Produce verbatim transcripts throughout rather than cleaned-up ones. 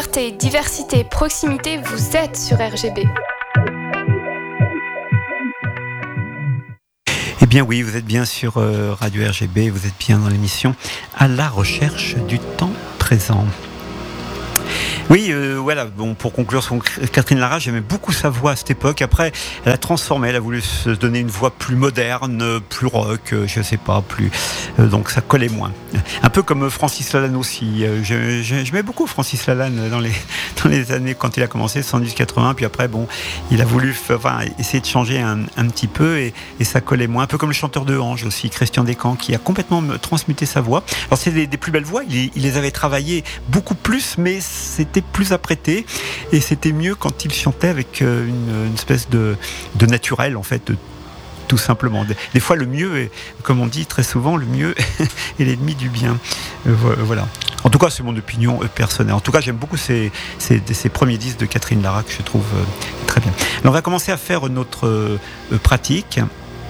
Liberté, diversité, proximité, vous êtes sur R G B. Eh bien oui, vous êtes bien sur euh, Radio R G B, vous êtes bien dans l'émission À la recherche du temps présent. Oui, euh, voilà, bon, pour conclure sur Catherine Lara, j'aimais beaucoup sa voix à cette époque. Après, elle a transformé, elle a voulu se donner une voix plus moderne, plus rock, je sais pas, plus. Euh, donc ça collait moins. Un peu comme Francis Lalanne aussi. Euh, je, je, j'aimais beaucoup Francis Lalanne dans les, dans les années quand il a commencé, soixante-dix quatre-vingts. Puis après, bon, il a voulu enfin, essayer de changer un, un petit peu et, et ça collait moins. Un peu comme le chanteur de Ange aussi, Christian Descamps, qui a complètement transmuté sa voix. Alors c'est des, des plus belles voix, il, il les avait travaillées beaucoup plus, mais c'était plus apprêté et c'était mieux quand il chantait avec une, une espèce de, de naturel en fait, tout simplement. Des, des fois le mieux est, comme on dit très souvent, le mieux est l'ennemi du bien. Euh, voilà. En tout cas c'est mon opinion personnelle. En tout cas j'aime beaucoup ces, ces, ces premiers disques de Catherine Lara que je trouve euh, très bien. Alors on va commencer à faire notre euh, pratique.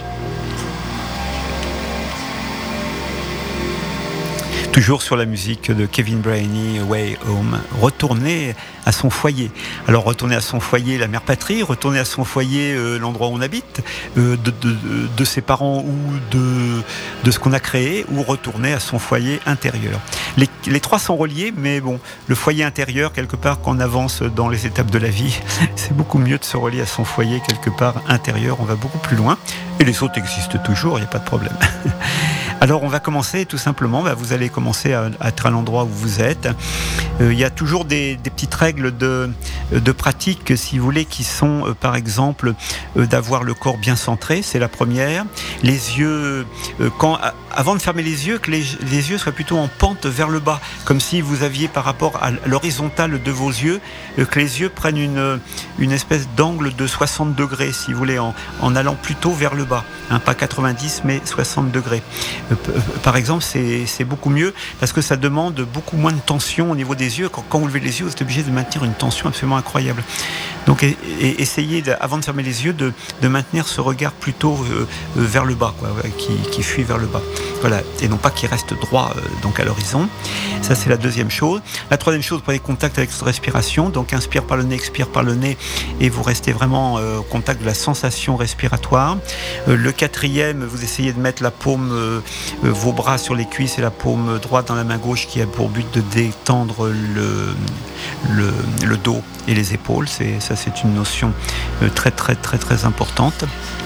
Toujours sur la musique de Kevin Briney, Way Home, retourner à son foyer. Alors retourner à son foyer, la mère patrie, retourner à son foyer, euh, l'endroit où on habite, euh, de, de, de ses parents ou de, de ce qu'on a créé, ou retourner à son foyer intérieur. Les, les trois sont reliés, mais bon, le foyer intérieur, quelque part, quand on avance dans les étapes de la vie, c'est beaucoup mieux de se relier à son foyer quelque part intérieur, on va beaucoup plus loin. Et les autres existent toujours, il n'y a pas de problème. Alors on va commencer tout simplement, bah, vous allez commencer à, à être à l'endroit où vous êtes. Euh, il y a toujours des, des petites règles de, de pratique, si vous voulez, qui sont euh, par exemple euh, d'avoir le corps bien centré, c'est la première. Les yeux, euh, quand, à, avant de fermer les yeux, que les, les yeux soient plutôt en pente vers le bas, comme si vous aviez par rapport à l'horizontale de vos yeux, euh, que les yeux prennent une, une espèce d'angle de soixante degrés, si vous voulez, en, en allant plutôt vers le bas, hein, pas quatre-vingt-dix mais soixante degrés. Euh, par exemple, c'est, c'est beaucoup mieux parce que ça demande beaucoup moins de tension au niveau des yeux. Quand, quand vous levez les yeux, vous êtes obligé de maintenir une tension absolument incroyable. Donc, et, et essayez, de, avant de fermer les yeux, de, de maintenir ce regard plutôt euh, vers le bas, quoi, qui, qui fuit vers le bas. Voilà, et non pas qu'il reste droit euh, donc à l'horizon. Ça, c'est la deuxième chose. La troisième chose, vous prenez contact avec votre respiration. Donc, inspire par le nez, expire par le nez, et vous restez vraiment euh, au contact de la sensation respiratoire. Euh, le quatrième, vous essayez de mettre la paume, euh, euh, vos bras sur les cuisses et la paume droite dans la main gauche, qui a pour but de détendre le, le, le dos et les épaules. C'est, ça, c'est une notion euh, très, très, très, très importante.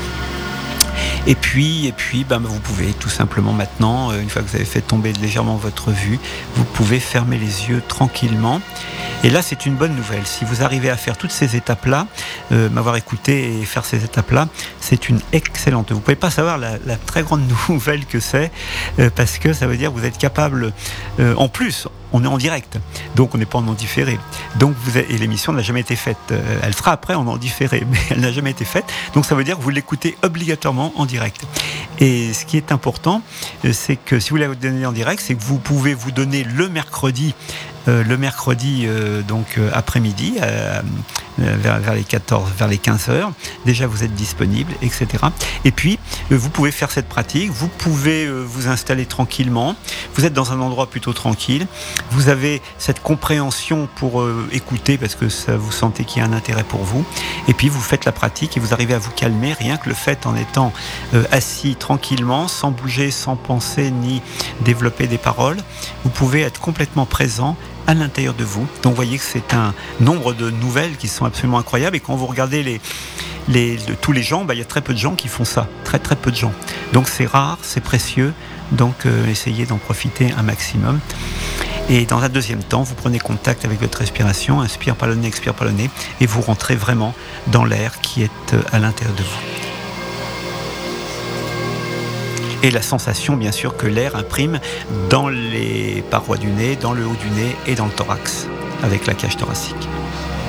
Et puis, et puis ben, vous pouvez tout simplement maintenant, une fois que vous avez fait tomber légèrement votre vue, vous pouvez fermer les yeux tranquillement. Et là, c'est une bonne nouvelle. Si vous arrivez à faire toutes ces étapes-là, euh, m'avoir écouté et faire ces étapes-là, c'est une excellente. Vous ne pouvez pas savoir la, la très grande nouvelle que c'est, euh, parce que ça veut dire que vous êtes capable, euh, en plus, on est en direct, donc on n'est pas en différé. Donc vous avez, et l'émission n'a jamais été faite. Euh, elle sera après en différé, mais elle n'a jamais été faite. Donc ça veut dire que vous l'écoutez obligatoirement en direct. Et ce qui est important, euh, c'est que si vous la donnez en direct, c'est que vous pouvez vous donner le mercredi, euh, le mercredi euh, donc euh, après-midi, euh, vers, vers les quatorze, vers les quinze heures. Déjà vous êtes disponible, et cetera. Et puis euh, vous pouvez faire cette pratique. Vous pouvez euh, vous installer tranquillement. Vous êtes dans un endroit plutôt tranquille. Vous avez cette compréhension pour euh, écouter parce que ça, vous sentez qu'il y a un intérêt pour vous. Et puis vous faites la pratique et vous arrivez à vous calmer. Rien que le fait en étant euh, assis tranquillement, sans bouger, sans penser ni développer des paroles, vous pouvez être complètement présent à l'intérieur de vous. Donc vous voyez que c'est un nombre de nouvelles qui sont absolument incroyables. Et quand vous regardez les, les, de tous les gens, bah, il y a très peu de gens qui font ça. Très très peu de gens. Donc c'est rare, c'est précieux. Donc euh, essayez d'en profiter un maximum. Et dans un deuxième temps, vous prenez contact avec votre respiration, inspire par le nez, expire par le nez, et vous rentrez vraiment dans l'air qui est à l'intérieur de vous. Et la sensation, bien sûr, que l'air imprime dans les parois du nez, dans le haut du nez et dans le thorax, avec la cage thoracique.